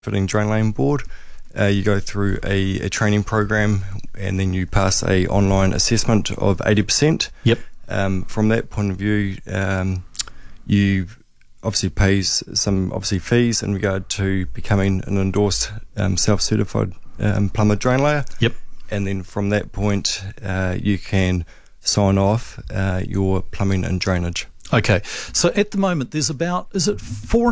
fitting drain lane board. You go through a training program, and then you pass a online assessment of 80%. Yep. From that point of view, you obviously pay some fees in regard to becoming an endorsed self-certified plumber drain layer. Yep. And then from that point, you can sign off your plumbing and drainage. Okay, so at the moment there's about, is it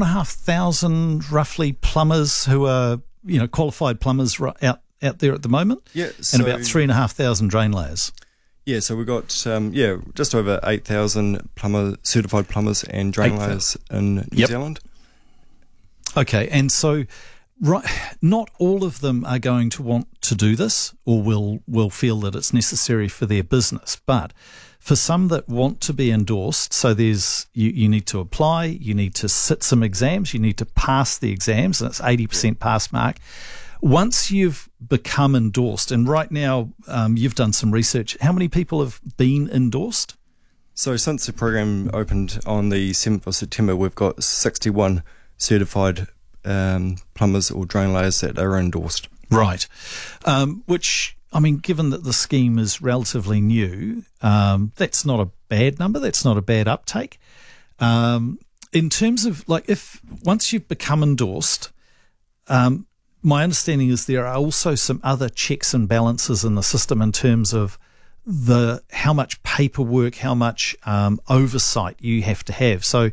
4,500 roughly plumbers who are, qualified plumbers out there at the moment? Yeah. And about 3,500 drain layers. Yeah, so we've got just over 8,000 certified plumbers and drain layers in New Zealand. Okay, and so not all of them are going to want to do this or will feel that it's necessary for their business, but for some that want to be endorsed, so there's you need to apply, you need to sit some exams, you need to pass the exams, and it's 80% pass mark. Once you've become endorsed, and right now you've done some research, how many people have been endorsed? So since the program opened on the 7th of September, we've got 61 certified plumbers or drain layers that are endorsed. Right. Which, given that the scheme is relatively new, that's not a bad number. That's not a bad uptake. In terms of, if once you've become endorsed, my understanding is there are also some other checks and balances in the system in terms of how much paperwork, how much oversight you have to have. So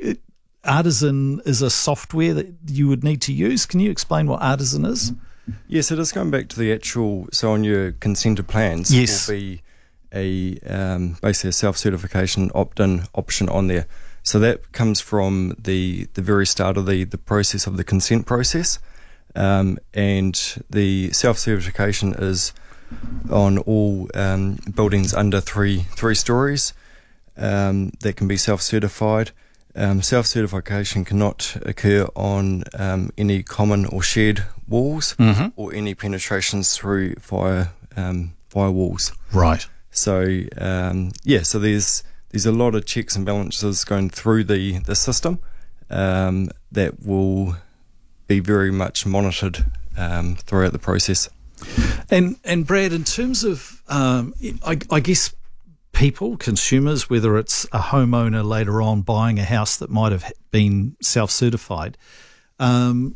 Artisan is a software that you would need to use. Can you explain what Artisan is? Yes, so just going back to the actual, so on your consented plans, yes, will be basically a self-certification opt-in option on there. So that comes from the very start of the process of the consent process, and the self-certification is on all buildings under three stories that can be self-certified. Self-certification cannot occur on any common or shared walls, or any penetrations through fire walls. Right. So so there's a lot of checks and balances going through the system that will be very much monitored throughout the process. And Brad, in terms of I guess people, consumers, whether it's a homeowner later on buying a house that might have been self-certified, I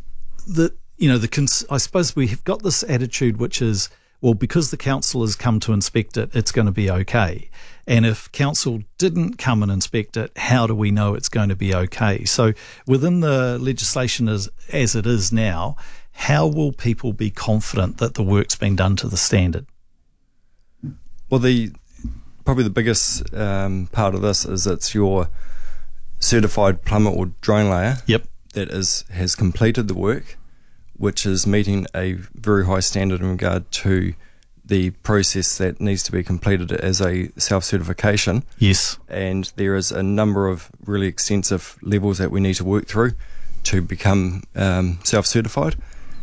suppose we have got this attitude which is, well, because the council has come to inspect it, it's going to be okay. And if council didn't come and inspect it, how do we know it's going to be okay? So within the legislation as it is now, how will people be confident that the work's been done to the standard? Well, probably the biggest part of this is it's your certified plumber or drain layer that has completed the work, which is meeting a very high standard in regard to the process that needs to be completed as a self-certification. Yes. And there is a number of really extensive levels that we need to work through to become self-certified,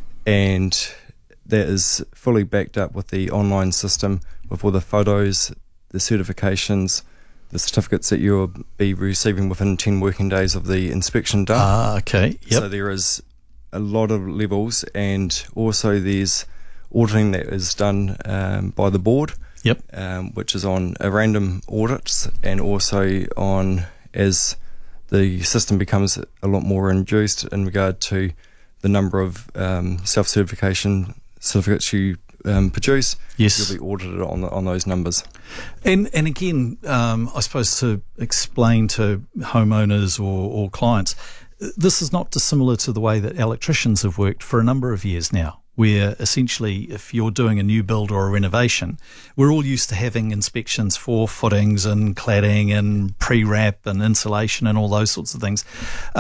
and that is fully backed up with the online system with all the photos, the certifications, the certificates that you'll be receiving within 10 working days of the inspection done. Okay. Yep. So there is a lot of levels, and also there's auditing that is done by the board, which is on a random audits, and also on as the system becomes a lot more induced in regard to the number of self-certification certificates you produce. Yes. You'll be audited on those numbers. And again, I suppose to explain to homeowners or clients, this is not dissimilar to the way that electricians have worked for a number of years now, where essentially if you're doing a new build or a renovation, we're all used to having inspections for footings and cladding and pre-wrap and insulation and all those sorts of things,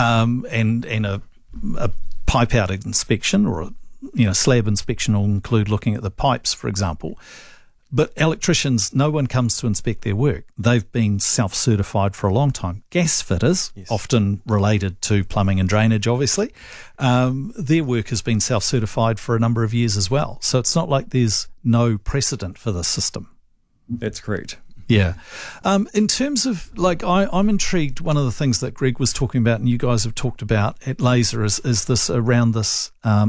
and a pipe out inspection or a slab inspection will include looking at the pipes, for example. But electricians, no one comes to inspect their work. They've been self-certified for a long time. Gas fitters, often related to plumbing and drainage, obviously, their work has been self-certified for a number of years as well. So it's not like there's no precedent for the system. That's correct. Yeah. In terms of, like, I'm intrigued. One of the things that Greg was talking about and you guys have talked about at Laser is this around this